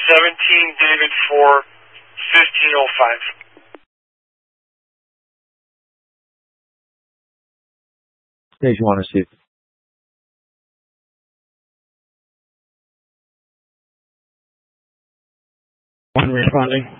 17 David 4, 1505. Station 1 received. One responding.